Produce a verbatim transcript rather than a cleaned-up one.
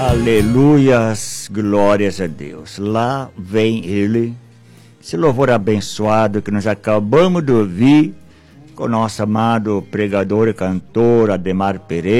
Aleluias, glórias a Deus. Lá vem ele, esse louvor abençoado que nós acabamos de ouvir com o nosso amado pregador e cantor Ademar Pereira.